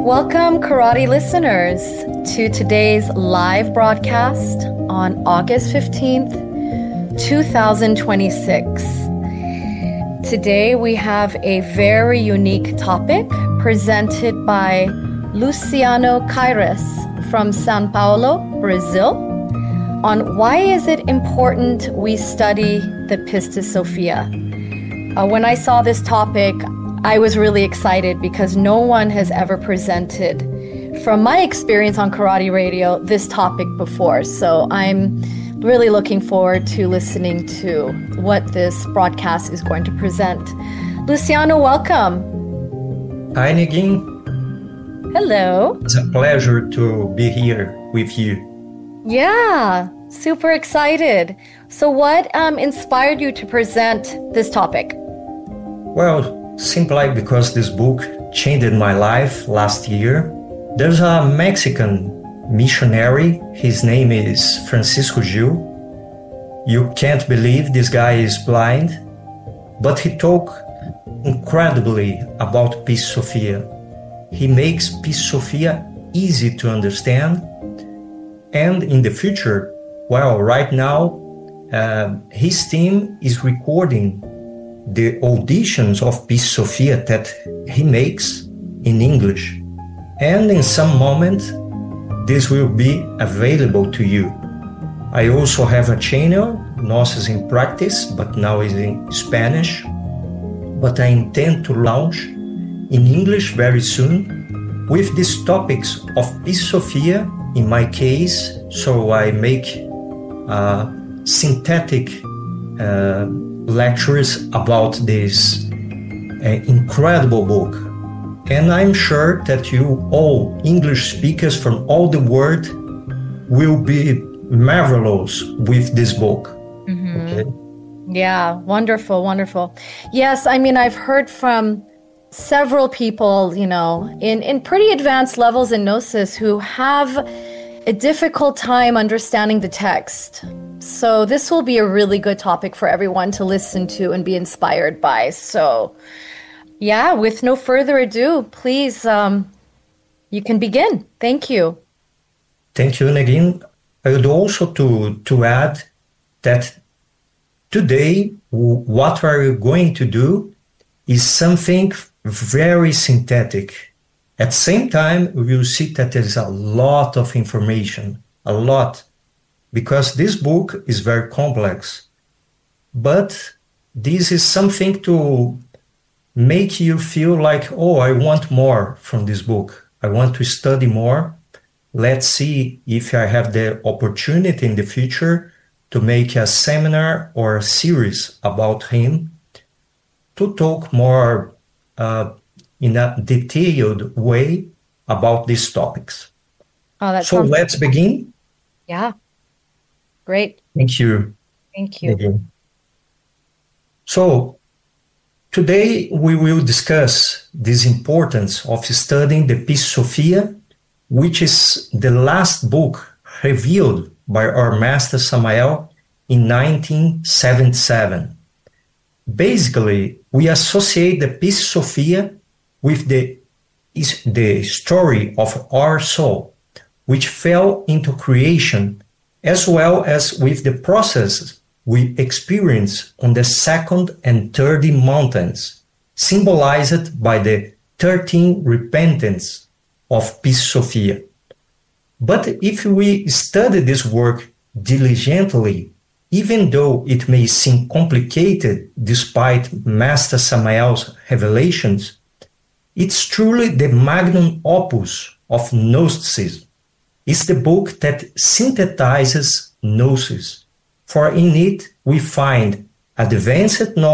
Welcome, karate listeners, to today's live broadcast on August 15th, 2026. Today we have a very unique topic presented by Luciano Caires from São Paulo, Brazil, on why is it important we study the Pistis Sophia. When I saw this topic, I was really excited because no one has ever presented, from my experience on Karate Radio, this topic before. So I'm really looking forward to listening to what this broadcast is going to present. Luciano, welcome. Hi, Negin. Hello. It's a pleasure to be here with you. Yeah, super excited. So what inspired you to present this topic? Well, simply because this book changed my life last year. There's a Mexican missionary. His name is Francisco Gil. You can't believe this guy is blind, but he talks incredibly about Pistis Sophia. He makes Pistis Sophia easy to understand. And in the future, well, right now, his team is recording the auditions of Pistis Sophia that he makes in English. And in some moment, this will be available to you. I also have a channel, Gnosis in Practice, but now is in Spanish. But I intend to launch in English very soon with these topics of Pistis Sophia in my case. So I make synthetic lectures about this incredible book. And I'm sure that you all English speakers from all the world will be marvelous with this book. Mm-hmm. Okay? Yeah, wonderful, wonderful. Yes, I mean, I've heard from several people, you know, in pretty advanced levels in Gnosis who have a difficult time understanding the text. So this will be a really good topic for everyone to listen to and be inspired by. So yeah, with no further ado, please, you can begin. Thank you. Thank you, Negin. I would also to add that today, what we're going to do is something very synthetic. At the same time, we will see that there's a lot of information, a lot, because this book is very complex. But this is something to make you feel like, oh, I want more from this book. I want to study more. Let's see if I have the opportunity in the future to make a seminar or a series about him to talk more in a detailed way about these topics. Oh, that's so let's begin. Yeah. Great. Thank you. Thank you. Again. So today we will discuss this importance of studying the Pistis Sophia, which is the last book revealed by our Master Samael in 1977. Basically, we associate the Pistis Sophia with the story of our soul, which fell into creation, as well as with the processes we experience on the second and third mountains, symbolized by the 13 repentance of Pistis Sophia. But if we study this work diligently, even though it may seem complicated despite Master Samael's revelations, it's truly the magnum opus of Gnosticism. It's the book that synthesizes Gnosis, for in it we find advanced knowledge